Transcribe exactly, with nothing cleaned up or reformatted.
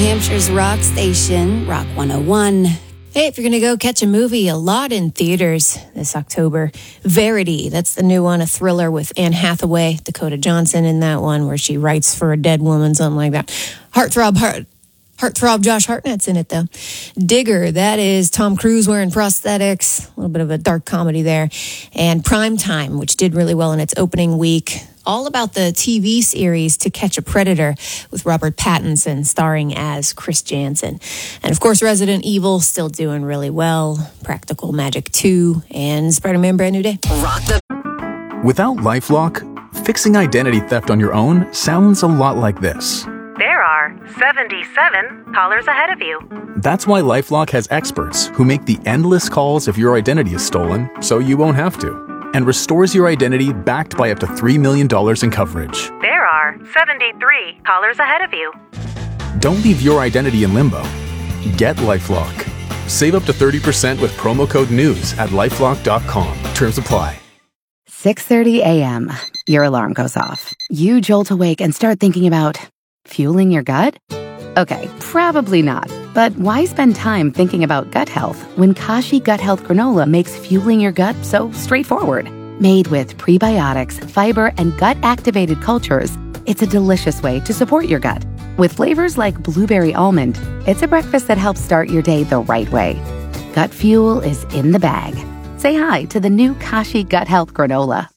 Hampshire's rock station, Rock one oh one. Hey, if you're going to go catch a movie, a lot in theaters this October. Verity, that's the new one, a thriller with Anne Hathaway, Dakota Johnson in that one, where she writes for a dead woman, something like that. Heartthrob, heart, Heartthrob Josh Hartnett's in it, though. Digger, that is Tom Cruise wearing prosthetics, a little bit of a dark comedy there. And Primetime, which did really well in its opening week. All about the T V series To Catch a Predator with Robert Pattinson starring as Chris Jansen. And of course, Resident Evil still doing really well. Practical Magic two and Spider-Man Brand New Day. Rock the... Without LifeLock, fixing identity theft on your own sounds a lot like this. There are seventy-seven callers ahead of you. That's why LifeLock has experts who make the endless calls if your identity is stolen, so you won't have to. And restores your identity backed by up to three million dollars in coverage. There are seventy-three callers ahead of you. Don't leave your identity in limbo. Get LifeLock. Save up to thirty percent with promo code NEWS at lifelock dot com. Terms apply. six thirty a.m. Your alarm goes off. You jolt awake and start thinking about fueling your gut? Okay, probably not. But why spend time thinking about gut health when Kashi Gut Health Granola makes fueling your gut so straightforward? Made with prebiotics, fiber, and gut-activated cultures, it's a delicious way to support your gut. With flavors like blueberry almond, it's a breakfast that helps start your day the right way. Gut fuel is in the bag. Say hi to the new Kashi Gut Health Granola.